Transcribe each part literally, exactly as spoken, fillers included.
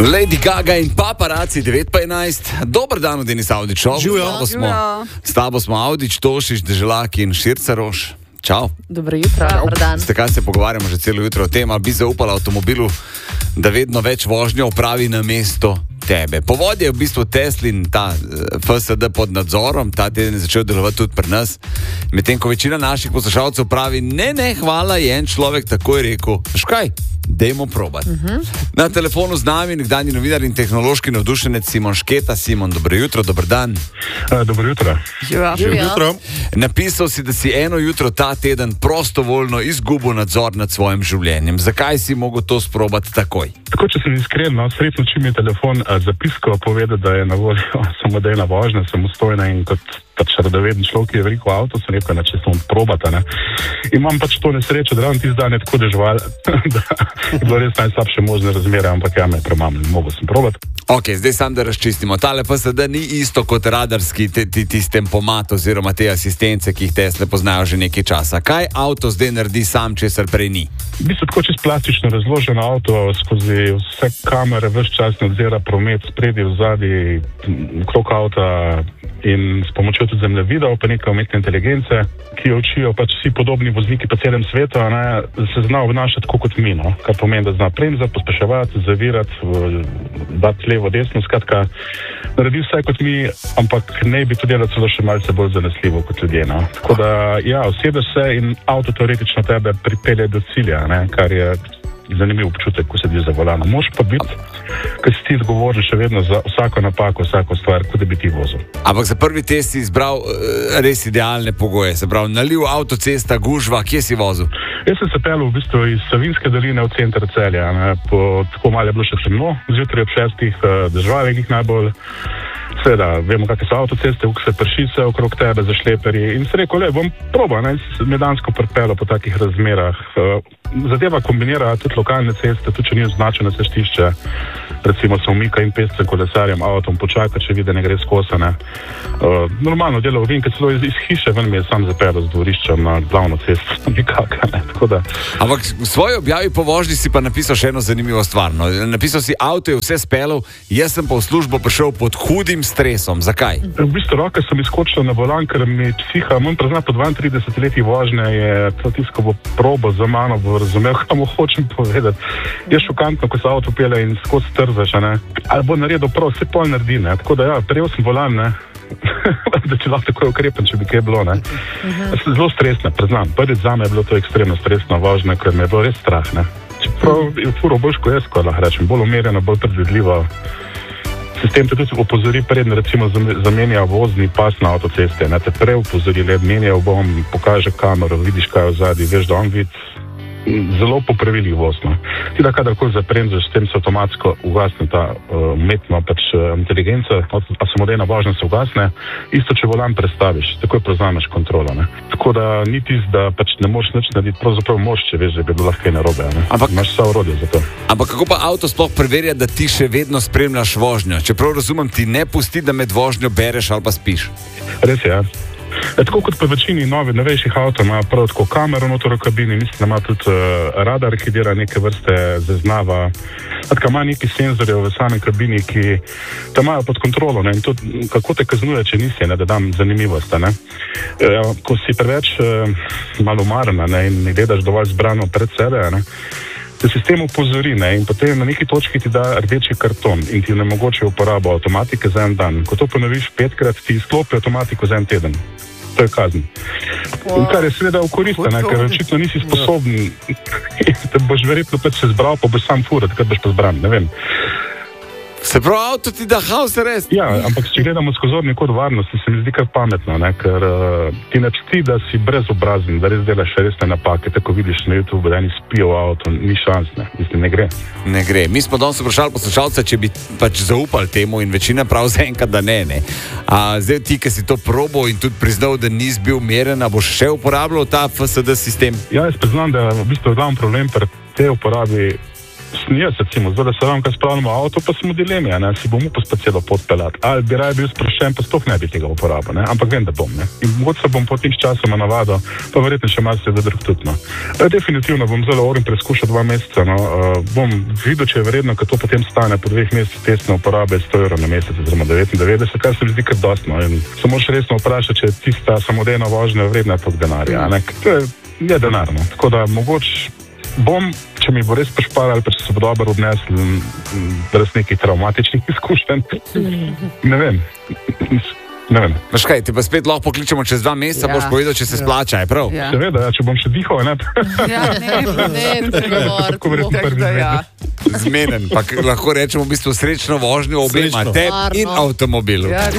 Lady Gaga in Paparazzi devet pa enajst. Dober dan v Denis Avdić. Živijo. S tabo smo Avdić, Tošić, Deželak in Šircaroš. Čau. Dobro jutro, dober dan. Ste kaj se pogovarjamo že celo jutro o tem, ali bi zaupala avtomobilu, da vedno več vožnjo opravi na mesto tebe. Povod je v bistvu Teslin, ta F S D pod nadzorom, ta teden je začel delovati tudi pri nas. Medtem ko večina naših poslušalcev pravi, ne, ne, hvala, je en človek takoj rekel, škaj, dajmo probati. Uh-huh. Na telefonu z nami nekdanji novinar in tehnološki navdušenec Simon Šketa. Simon, dobro jutro, dober dan. Uh, dobro jutro. Živijo. Napisal si, da si eno jutro ta teden prostovoljno izgubil nadzor nad svojim življenjem. Zakaj si mogel to sprobati takoj? Tako, če sem iskren, no, sredno čim je telefon uh, zapisko poveda, da je na voljo samodejna vožnja, samostojna in kot pač radoveden človek, ki je veliko avto, sem rekel, da če sem probata, ne. Imam pač to nesrečo, da ravno tisti dan je tako dežval, da je bilo res najslabše možne razmere, ampak ja me je premamljeno, mogel sem probati. Ok, zdaj sam da razčistimo. Tale F S D ni isto kot radarski tisti tempomat oziroma te asistence, ki jih Tesle poznajo že nekaj časa. Kaj avto zdaj naredi sam, česar prej ni? V bistvu tako čist plastično razloženo avto, skozi vse kamere ves čas nadzira promet, spredi, vzadi, okrog avta in s pomočjo tudi zemljevidov, pa nekaj umetne inteligence, ki jo učijo pač vsi podobni vozniki po celem svetu, ne, se zna obnašati tako kot mi, no, kar pomeni, da zna bremzati, pospeševati, zavirati, dati levo, desno, skratka, naredi vse kot mi, ampak ne bi to delati celo še malce bolj zanesljivo kot ljudje, no. Tako da, ja, usedeš se in avto teoretično tebe pripelje do cilja, ne, kar je zanimiv občutek, ko sediš za volanom. Moš pa biti, ker si ti odgovoren še vedno za vsako napako, vsako stvar, kot da bi ti vozil. Ampak za prvi test si izbral uh, res idealne pogoje, se pravi, naliv, avtocesta, gužva, kje si vozil? Jaz sem se pelil v bistvu iz Savinjske doline v center Celja, ne, po, tako malo je bilo še temno, zjutraj ob šestih, uh, deževalo je najbolj. Seveda, vemo, kakve so avtoceste, kako se prši se okrog tebe za šleperji in se rekel, le, bom probal, ne, me dansko pripelo po takih razmerah. Zadeva kombinira tudi lokalne ceste, tudi če ni označeno cestišče, recimo se umika in pešcem, kolesarjem, avtom počaka, če vidi, ne gre skozi, ne. Uh, normalno delo vem, ker celo iz, iz hiše ven mi je sam zapelo z dvorišča na glavno cesto, nikaka, ne, tako da. Ampak v svoji objavi po vožnji si pa napisal še eno zanimivo stvar, no. Napisal si, avto je vse spelal, jaz sem pa v službo prišel pod hudim stresom. Zakaj? V bistvu roke sem izkočil na volan, ker mi psiha, moram priznati, po dvaintrideset letih vožnje je to tisto, bo probo za mano, bo razumel, kaj mu hočem povedati. Je šokantno, ko se avto pele in skozi trzaš, ne. Ali bo naredil prav, vse pol naredi, ne. Tako da ja, prejel sem volan, ne. da če lahko tako ukrepen, če bi kaj bilo, ne. Zelo stresno, priznam. Prvič zame je bilo to ekstremno stresno vožnje, ker me je bilo res strah, ne. Čeprav je furo bolj kot jaz, ko lahko rečem, bolj umirjeno, bolj predvidljivo. Sistem te tudi opozori predno, recimo zamenja vozni pas na avtoceste, ne, te prej opozori, led, menjal bom, pokaže kamero, vidiš kaj v zadnji, veš, da on vidi, zelo popravili vozno. Ti da kadarkoli zapremzaš, s tem se avtomatsko ugasne ta uh, umetno pač uh, inteligenca, a samodejna vožnja se ugasne, isto če volan prestaviš, takoj prevzameš kontrolo, ne. Tako da ni tisto, da pač ne moreš nič narediti, pravzaprav moš, če veš, da bi bilo lahko kaj narobe, ne. Ampak imaš vsa orodja za to. Ampak kako pa avto sploh preverja, da ti še vedno spremljaš vožnjo? Čeprav razumem, ti ne pusti, da med vožnjo bereš ali pa spiš. Res je, ja. E, tako kot po večini novih, novejših avtov ima prav tako kamero notor v kabini, mislim, da ima tudi uh, radar, ki dela neke vrste zaznava. Tako ima neki senzorjev v sami kabini, ki te imajo pod kontrolo, ne, in to, kako te kaznuje, če nisi, ne, da dam zanimivost, ne. E, ko si preveč uh, malomarna, ne, in ne gledaš dovolj zbrano pred sebe, ne, te sistem upozori, ne, in potem na neki točki ti da rdeči karton in ti onemogoči uporabo avtomatike za en dan. Ko to ponoviš petkrat, ti izklopi avtomatiko za en teden. To je kazen. In kar je seveda v korist, ne, ker očitno nisi sposoben, te boš verjetno pač se zbral, pa boš sam furat, kad boš pa zbran, ne vem. Se pravi, avto ti da haos res? Ja, ampak če gledamo skozi zorni kot varnosti, se mi zdi kar pametno, ne, ker uh, ti ne čti, da si brezobrazen, da res delaš resne napake, tako vidiš na YouTube, da eni spijo v avto, ni šans, ne, mislim, ne gre. Ne gre. Mi smo danes vprašali poslušalca, če bi pač zaupali temu in večina prav zaenkrat, da ne, ne. A zdaj ti, ki si to probal in tudi priznal, da nisi bil meren, boš še uporabljal ta F S D sistem? Ja, jaz priznam, da je v bistvu glavni problem pri tej uporabi. Jaz recimo, zdaj da se vam kaj spravljamo avto, pa smo v dilemi, ne, si bom upal pa celo pot pelati. Ali bi raje bil sproščen naučen, pa sploh ne bi tega uporabil, ne? Ampak vem, da bom. Ne? In mogoče se bom po tih časoma navadil, pa verjetno še malo se zadrg tudi. No. E, definitivno bom zelo oren preizkušal dva meseca. No. E, bom videl, če je vredno, ker to potem stane po dveh mesecih testne uporabe sto evrov na mesec, oziroma devetindevetdeset, kar se mi zdi kar dosti. No. In se moraš resno vprašati, če je tista samodejna vožnja vredna tog denarja. Ne? To je, je denar, no. Tako da mogoče bom, če mi bo res prišparal, pa če se bo dobro odnesel, brez nekih traumatičnih izkušenj. Ne vem. Ne vem. Veš kaj, ti pa spet lahko pokličemo čez dva meseca, ja. Boš povedal, če se splača, je prav? Ja. Seveda, ja, če bom še dihal, ne? Ja, ne, ne, pregovor. Tako verjetno prvi zmeden. Ja. Zmeden, pa lahko rečemo v bistvu srečno vožnjo obema, tebi in avtomobilu. Ja,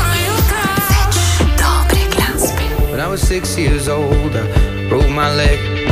When I was six years old, I broke my leg.